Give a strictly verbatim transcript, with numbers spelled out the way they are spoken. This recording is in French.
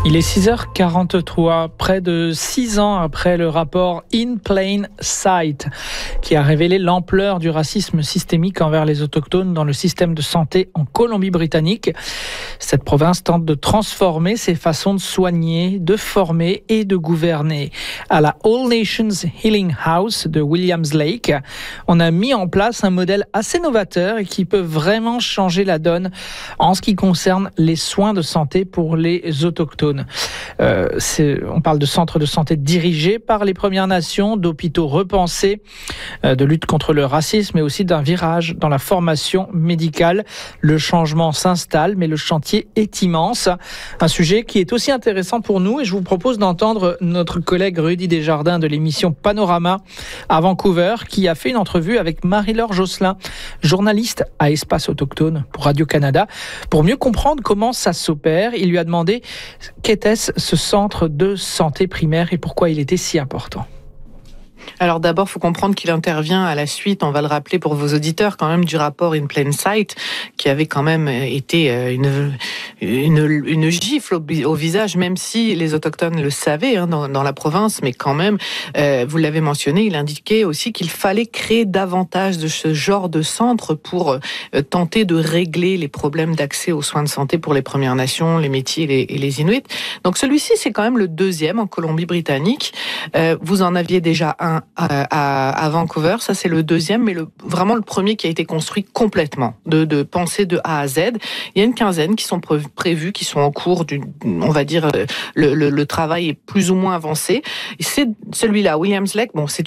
Il est six heures quarante-trois, près de six ans après le rapport In Plain Sight, qui a révélé l'ampleur du racisme systémique envers les autochtones dans le système de santé en Colombie-Britannique. Cette province tente de transformer ses façons de soigner, de former et de gouverner. À la All Nations Healing House de Williams Lake, on a mis en place un modèle assez novateur et qui peut vraiment changer la donne en ce qui concerne les soins de santé pour les autochtones. Euh, c'est, on parle de centres de santé dirigés par les Premières Nations, d'hôpitaux repensés, euh, de lutte contre le racisme, mais aussi d'un virage dans la formation médicale. Le changement s'installe, mais le chantier est immense. Un sujet qui est aussi intéressant pour nous, et je vous propose d'entendre notre collègue Rudy Desjardins de l'émission Panorama à Vancouver, qui a fait une entrevue avec Marie-Laure Josselin, journaliste à Espace Autochtone pour Radio-Canada. Pour mieux comprendre comment ça s'opère, il lui a demandé qu'était-ce ce centre de santé primaire et pourquoi il était si important. Alors d'abord, il faut comprendre qu'il intervient à la suite, on va le rappeler pour vos auditeurs quand même, du rapport In Plain Sight, qui avait quand même été une, une, une gifle au, au visage, même si les Autochtones le savaient hein, dans, dans la province, mais quand même, euh, vous l'avez mentionné, il indiquait aussi qu'il fallait créer davantage de ce genre de centres pour euh, tenter de régler les problèmes d'accès aux soins de santé pour les Premières Nations, les Métis et les, et les Inuits. Donc celui-ci, c'est quand même le deuxième en Colombie-Britannique. Euh, vous en aviez déjà un À, à Vancouver, ça c'est le deuxième, mais le, vraiment le premier qui a été construit complètement, de, de penser de A à Z. Il y a une quinzaine qui sont prévus, qui sont en cours, du, on va dire, le, le, le travail est plus ou moins avancé. Et c'est celui-là, Williams Lake, bon, c'est